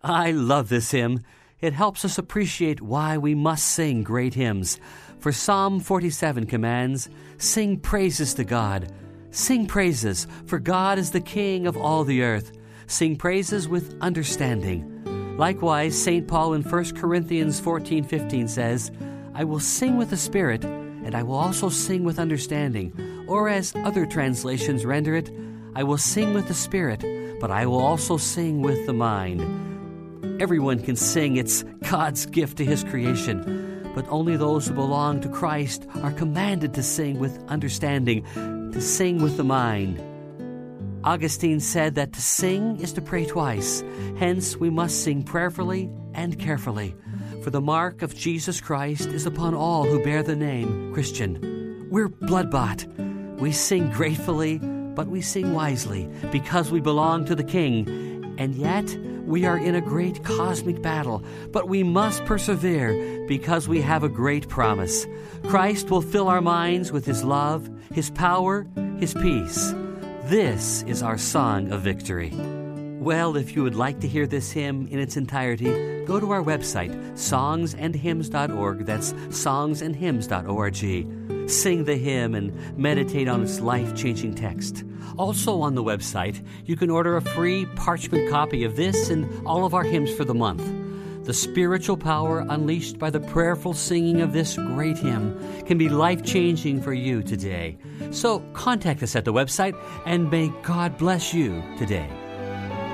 I love this hymn. It helps us appreciate why we must sing great hymns. For Psalm 47 commands, "Sing praises to God. Sing praises, for God is the King of all the earth. Sing praises with understanding." Likewise, St. Paul in 1 Corinthians 14:15 says, "I will sing with the Spirit, and I will also sing with understanding." Or as other translations render it, "I will sing with the Spirit, but I will also sing with the mind." Everyone can sing. It's God's gift to His creation. But only those who belong to Christ are commanded to sing with understanding, to sing with the mind. Augustine said that to sing is to pray twice. Hence, we must sing prayerfully and carefully. For the mark of Jesus Christ is upon all who bear the name Christian. We're blood-bought. We sing gratefully, but we sing wisely because we belong to the King. And yet, we are in a great cosmic battle, but we must persevere because we have a great promise. Christ will fill our minds with His love, His power, His peace. This is our song of victory. Well, if you would like to hear this hymn in its entirety, go to our website, songsandhymns.org. That's songsandhymns.org. Sing the hymn and meditate on its life-changing text. Also on the website, you can order a free parchment copy of this and all of our hymns for the month. The spiritual power unleashed by the prayerful singing of this great hymn can be life-changing for you today. So contact us at the website, and may God bless you today.